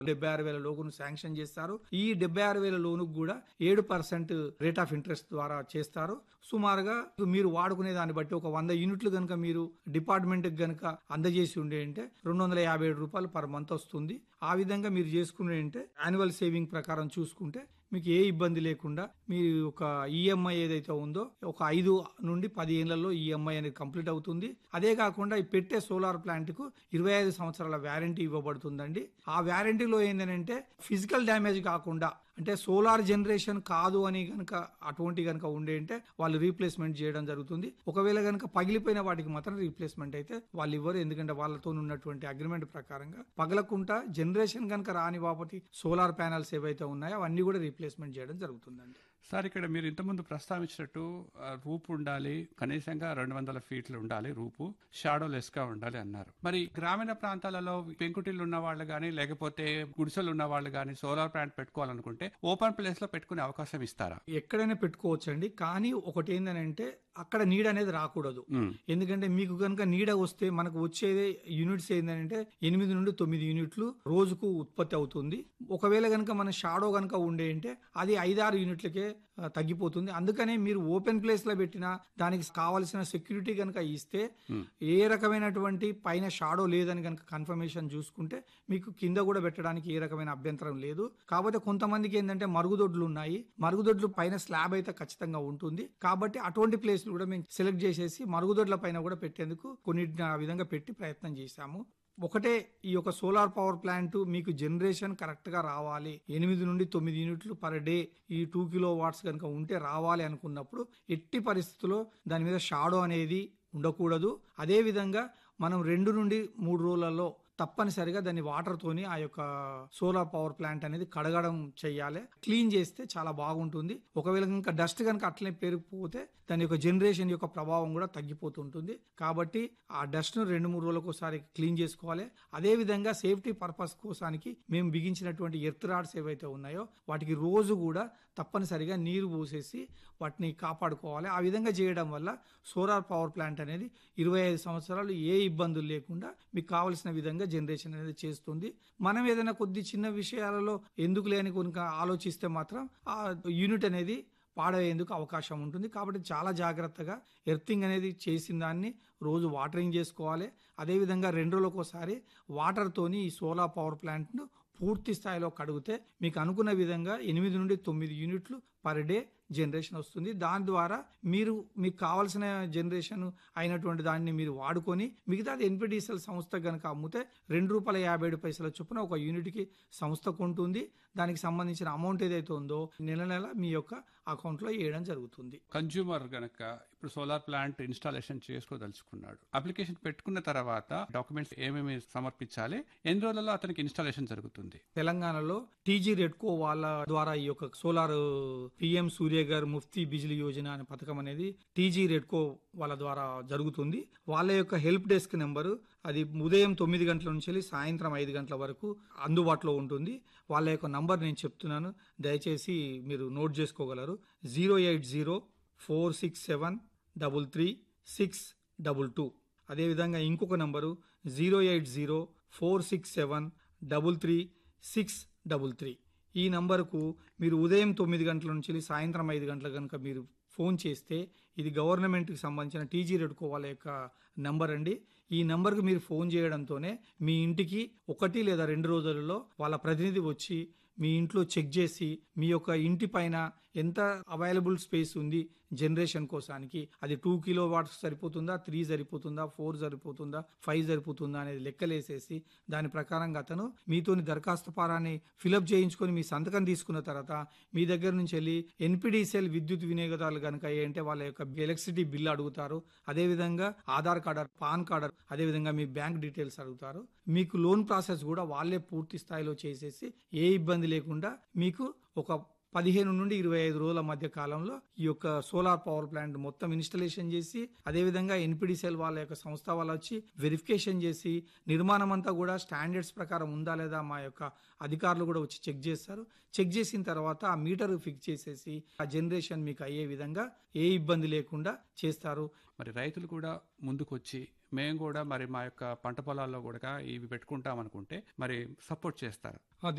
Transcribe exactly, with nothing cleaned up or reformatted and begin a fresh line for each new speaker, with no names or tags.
డెబ్బై ఆరు వేల లోను శాంక్షన్ చేస్తారు. ఈ డెబ్బై ఆరు వేల లోను కూడా ఏడు పర్సెంట్ రేట్ ఆఫ్ ఇంట్రెస్ట్ ద్వారా చేస్తారు. సుమారుగా మీరు వాడుకునే దాన్ని బట్టి ఒక వంద యూనిట్లు కనుక మీరు డిపార్ట్మెంట్ కనుక అందజేసి ఉండే అంటే రెండు వందల యాభై ఏడు రూపాయలు పర్ మంత్ వస్తుంది. ఆ విధంగా మీరు చేసుకునే అంటే యాన్యువల్ సేవింగ్ ప్రకారం చూసుకుంటే మీకు ఏ ఇబ్బంది లేకుండా మీ ఒక ఈఎంఐ ఏదైతే ఉందో ఒక ఐదు నుండి పది ఏళ్లలో ఈఎంఐ అనేది కంప్లీట్ అవుతుంది. అదే కాకుండా ఈ పెట్టే సోలార్ ప్లాంట్ కు ఇరవై ఐదు సంవత్సరాల వ్యారంటీ ఇవ్వబడుతుందండి. ఆ వ్యారంటీలో ఏంటంటే ఫిజికల్ డ్యామేజ్ కాకుండా అంటే సోలార్ జనరేషన్ కాదు అని గనక అటువంటి గనక ఉండే అంటే వాళ్ళు రీప్లేస్మెంట్ చేయడం జరుగుతుంది. ఒకవేళ గనక పగిలిపోయిన వాటికి మాత్రం రీప్లేస్మెంట్ అయితే వాళ్ళు ఇవ్వరు. ఎందుకంటే వాళ్ళతో ఉన్నటువంటి అగ్రిమెంట్ ప్రకారంగా పగలకుండా జనరేషన్ గనక రాని బాపటి సోలార్ ప్యానల్స్ ఏవైతే ఉన్నాయో అవన్నీ కూడా రీప్లేస్మెంట్ చేయడం జరుగుతుందండి.
సార్, ఇక్కడ మీరు ఇంతకుముందు ప్రస్తావించినట్టు రూపు ఉండాలి, కనీసంగా రెండు వందల ఫీట్లు ఉండాలి, రూపు షాడో లెస్ గా ఉండాలి అన్నారు. మరి గ్రామీణ ప్రాంతాలలో పెంకుటిల్లు ఉన్న వాళ్ళు గానీ లేకపోతే గుడిసెలు ఉన్న వాళ్ళు గానీ సోలార్ ప్లాంట్ పెట్టుకోవాలనుకుంటే ఓపెన్ ప్లేస్ లో పెట్టుకునే అవకాశం ఇస్తారా?
ఎక్కడైనా పెట్టుకోవచ్చండి. కానీ ఒకటి ఏంటంటే అక్కడ నీడ అనేది రాకూడదు. ఎందుకంటే మీకు కనుక నీడ వస్తే మనకు వచ్చేదే యూనిట్స్ ఏంటంటే ఎనిమిది నుండి తొమ్మిది యూనిట్లు రోజుకు ఉత్పత్తి అవుతుంది. ఒకవేళ కనుక మన షాడో కనుక ఉండే అంటే అది ఐదారు యూనిట్లకే తగ్గిపోతుంది. అందుకనే మీరు ఓపెన్ ప్లేస్ లో పెట్టినా దానికి కావాల్సిన సెక్యూరిటీ కనుక ఇస్తే ఏ రకమైనటువంటి పైన షాడో లేదని కనుక కన్ఫర్మేషన్ చూసుకుంటే మీకు కింద కూడా పెట్టడానికి ఏ రకమైన అభ్యంతరం లేదు. కాకపోతే కొంతమందికి ఏంటంటే మరుగుదొడ్లు ఉన్నాయి. మరుగుదొడ్లు పైన స్లాబ్ అయితే ఖచ్చితంగా ఉంటుంది. కాబట్టి అటువంటి ప్లేస్ కూడా మేము సెలెక్ట్ చేసేసి మరుగుదొడ్ల పైన కూడా పెట్టేందుకు కొన్నిటిని ఆ విధంగా పెట్టి ప్రయత్నం చేశాము. ఒకటే ఈ యొక్క సోలార్ పవర్ ప్లాంట్ మీకు జనరేషన్ కరెక్ట్ గా రావాలి, ఎనిమిది నుండి తొమ్మిది యూనిట్లు పర్ డే ఈ టూ కిలో వాట్స్ కనుక ఉంటే రావాలి అనుకున్నప్పుడు ఎట్టి పరిస్థితుల్లో దాని మీద షాడో అనేది ఉండకూడదు. అదే విధంగా మనం రెండు నుండి మూడు రోజులలో తప్పనిసరిగా దాన్ని వాటర్ తోని ఆ యొక్క సోలార్ పవర్ ప్లాంట్ అనేది కడగడం చెయ్యాలి. క్లీన్ చేస్తే చాలా బాగుంటుంది. ఒకవేళ కనుక డస్ట్ కనుక అట్లనే పెరిగిపోతే దాని యొక్క జనరేషన్ యొక్క ప్రభావం కూడా తగ్గిపోతుంటుంది. కాబట్టి ఆ డస్ట్ ను రెండు మూడు రోజులకు ఒకసారి క్లీన్ చేసుకోవాలి. అదే విధంగా సేఫ్టీ పర్పస్ కోసానికి మేము బిగించినటువంటి ఎర్త్ రాడ్స్ ఏవైతే ఉన్నాయో వాటికి రోజు కూడా తప్పనిసరిగా నీరు పోసేసి వాటిని కాపాడుకోవాలి. ఆ విధంగా చేయడం వల్ల సోలార్ పవర్ ప్లాంట్ అనేది ఇరవై ఐదు సంవత్సరాలు ఏ ఇబ్బందులు లేకుండా మీకు కావలసిన విధంగా జనరేషన్ అనేది చేస్తుంది. మనం ఏదైనా కొద్ది చిన్న విషయాలలో ఎందుకు లేని కొనుక ఆలోచిస్తే మాత్రం ఆ యూనిట్ అనేది పాడయ్యేందుకు అవకాశం ఉంటుంది. కాబట్టి చాలా జాగ్రత్తగా ఎర్తింగ్ అనేది చేసిన దాన్ని రోజు వాటరింగ్ చేసుకోవాలి. అదేవిధంగా రెండు రోజులకు ఒకసారి వాటర్తోని ఈ సోలార్ పవర్ ప్లాంట్ను పూర్తి స్థాయిలో కడిగితే మీకు అనుకున్న విధంగా ఎనిమిది నుండి తొమ్మిది యూనిట్లు పర్ డే జనరేషన్ వస్తుంది. దాని ద్వారా మీరు మీకు కావాల్సిన జనరేషన్ అయినటువంటి దాన్ని మీరు వాడుకొని మిగతాది ఎన్పిడిసిఎల్ సంస్థ కనుక అమ్మితే రెండు రూపాయల యాభై ఏడు పైసల చొప్పున ఒక యూనిట్ కి సంస్థ కొంటుంది. దానికి సంబంధించిన అమౌంట్ ఏదైతే ఉందో నెల నెల మీ యొక్క అకౌంట్ లో వేయడం జరుగుతుంది.
కన్జ్యూమర్ గనక ఇప్పుడు సోలార్ ప్లాంట్ ఇన్స్టాలేషన్ చేసుకోదలుచుకున్నాడు, అప్లికేషన్ పెట్టుకున్న తర్వాత డాక్యుమెంట్స్ ఏమేమి సమర్పించాలి, ఎన్ని రోజులలో అతనికి ఇన్స్టాలేషన్ జరుగుతుంది?
తెలంగాణలో టీజీ రెడ్కో వాళ్ళ ద్వారా ఈ యొక్క సోలార్ పిఎం సూర్యగర్ ముఫ్తీ బిజిలీ యోజన అనే పథకం అనేది టీజీ రెడ్కో వాళ్ళ ద్వారా జరుగుతుంది. వాళ్ళ యొక్క హెల్ప్ డెస్క్ నెంబరు అది ఉదయం తొమ్మిది గంటల నుంచి వెళ్ళి సాయంత్రం ఐదు గంటల వరకు అందుబాటులో ఉంటుంది. వాళ్ళ యొక్క నంబర్ నేను చెప్తున్నాను, దయచేసి మీరు నోట్ చేసుకోగలరు. Zero eight zero four six seven double three six double two. అదేవిధంగా ఇంకొక number zero eight zero four six seven double three six double three. ఈ నంబరుకు మీరు ఉదయం తొమ్మిది గంటల నుంచి సాయంత్రం ఐదు గంటల కనుక మీరు ఫోన్ చేస్తే ఇది గవర్నమెంట్కి సంబంధించిన టీజీ రెడ్కో వాళ్ళ యొక్క నంబర్ అండి. ఈ నంబర్కి మీరు ఫోన్ చేయడంతోనే మీ ఇంటికి ఒకటి లేదా రెండు రోజులలో వాళ్ళ ప్రతినిధి వచ్చి మీ ఇంట్లో చెక్ చేసి మీ యొక్క ఇంటి పైన ఎంత అవైలబుల్ స్పేస్ ఉంది జనరేషన్ కోసానికి, అది టూ కిలో వాట్స్ సరిపోతుందా, త్రీ సరిపోతుందా, ఫోర్ సరిపోతుందా, ఫైవ్ సరిపోతుందా అనేది లెక్కలేసేసి దాని ప్రకారంగా అతను మీతోని దరఖాస్తు పారాన్ని ఫిలప్ చేయించుకొని మీ సంతకం తీసుకున్న తర్వాత మీ దగ్గర నుంచి వెళ్ళి ఎన్పిడిసిఎల్ విద్యుత్ వినియోగదారులు కనుక ఏంటంటే వాళ్ళ యొక్క ఎలక్ట్రిసిటీ బిల్ అడుగుతారు. అదేవిధంగా ఆధార్ కార్డు, పాన్ కార్డు, అదేవిధంగా మీ బ్యాంక్ డీటెయిల్స్ అడుగుతారు. మీకు లోన్ ప్రాసెస్ కూడా వాళ్ళే పూర్తి స్థాయిలో చేసేసి ఏ ఇబ్బంది లేకుండా మీకు ఒక పదిహేను నుండి ఇరవై ఐదు రోజుల మధ్య కాలంలో ఈ యొక్క సోలార్ పవర్ ప్లాంట్ మొత్తం ఇన్స్టాలేషన్ చేసి అదేవిధంగా ఎన్పిడిసిఎల్ వాళ్ళ యొక్క సంస్థ వాళ్ళు వచ్చి వెరిఫికేషన్ చేసి నిర్మాణం అంతా కూడా స్టాండర్డ్స్ ప్రకారం ఉందా లేదా మా యొక్క అధికారులు కూడా వచ్చి చెక్ చేస్తారు. చెక్ చేసిన తర్వాత ఆ మీటర్ ఫిక్స్ చేసేసి ఆ జనరేషన్ మీకు అయ్యే విధంగా ఏ ఇబ్బంది లేకుండా చేస్తారు.
మరి రైతులు కూడా ముందుకొచ్చి మేము కూడా మరి మా యొక్క పంట పొలాల్లో కూడా ఇవి పెట్టుకుంటాం అనుకుంటే మరి సపోర్ట్ చేస్తారు.